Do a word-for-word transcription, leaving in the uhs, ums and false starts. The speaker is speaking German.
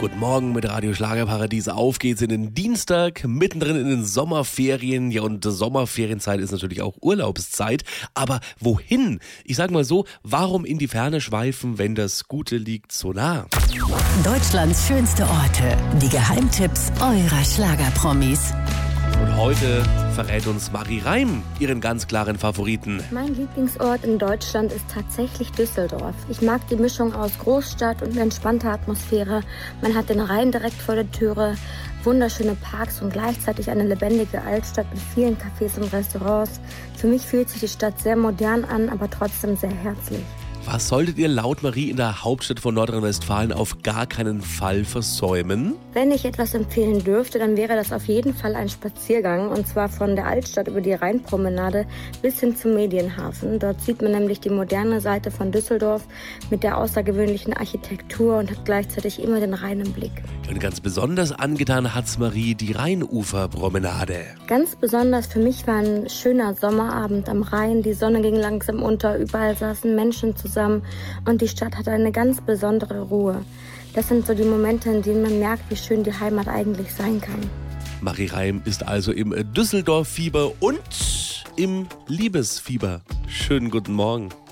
Guten Morgen mit Radio Schlagerparadies. Auf geht's in den Dienstag, mittendrin in den Sommerferien. Ja, und Sommerferienzeit ist natürlich auch Urlaubszeit. Aber wohin? Ich sag mal so, warum in die Ferne schweifen, wenn das Gute liegt so nah? Deutschlands schönste Orte. Die Geheimtipps eurer Schlagerpromis. Und heute verrät uns Marie Reim ihren ganz klaren Favoriten. Mein Lieblingsort in Deutschland ist tatsächlich Düsseldorf. Ich mag die Mischung aus Großstadt und entspannter Atmosphäre. Man hat den Rhein direkt vor der Türe, wunderschöne Parks und gleichzeitig eine lebendige Altstadt mit vielen Cafés und Restaurants. Für mich fühlt sich die Stadt sehr modern an, aber trotzdem sehr herzlich. Was solltet ihr laut Marie in der Hauptstadt von Nordrhein-Westfalen auf gar keinen Fall versäumen? Wenn ich etwas empfehlen dürfte, dann wäre das auf jeden Fall ein Spaziergang. Und zwar von der Altstadt über die Rheinpromenade bis hin zum Medienhafen. Dort sieht man nämlich die moderne Seite von Düsseldorf mit der außergewöhnlichen Architektur und hat gleichzeitig immer den Rhein im Blick. Und ganz besonders angetan hat's Marie die Rheinuferpromenade. Ganz besonders für mich war ein schöner Sommerabend am Rhein. Die Sonne ging langsam unter, überall saßen Menschen zusammen. Und die Stadt hat eine ganz besondere Ruhe. Das sind so die Momente, in denen man merkt, wie schön die Heimat eigentlich sein kann. Marie Reim ist also im Düsseldorf-Fieber und im Liebesfieber. Schönen guten Morgen.